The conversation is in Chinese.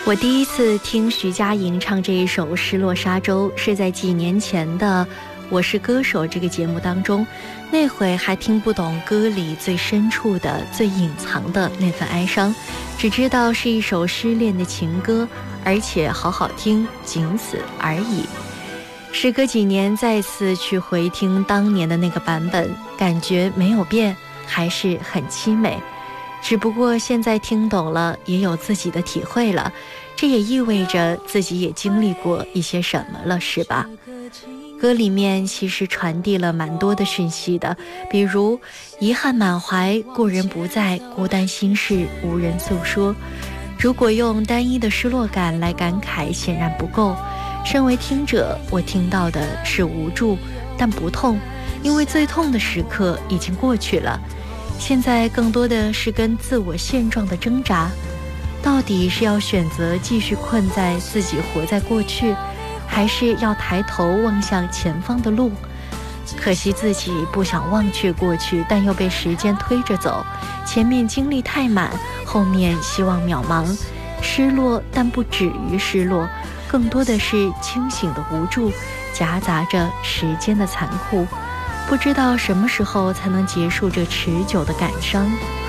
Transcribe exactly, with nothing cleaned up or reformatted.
我第一次听徐佳莹唱这一首《失落沙洲》是在几年前的《我是歌手》这个节目当中，那会还听不懂歌里最深处的最隐藏的那份哀伤，只知道是一首失恋的情歌，而且好好听，仅此而已。时隔几年再次去回听当年的那个版本，感觉没有变，还是很凄美，只不过现在听懂了，也有自己的体会了，这也意味着自己也经历过一些什么了，是吧？歌里面其实传递了蛮多的讯息的，比如遗憾满怀，故人不在，孤单心事无人诉说。如果用单一的失落感来感慨，显然不够。身为听者，我听到的是无助，但不痛，因为最痛的时刻已经过去了。现在更多的是跟自我现状的挣扎，到底是要选择继续困在自己活在过去，还是要抬头望向前方的路？可惜自己不想忘却过去，但又被时间推着走，前面经历太满，后面希望渺茫。失落，但不止于失落，更多的是清醒的无助，夹杂着时间的残酷。不知道什么时候才能结束这持久的感伤。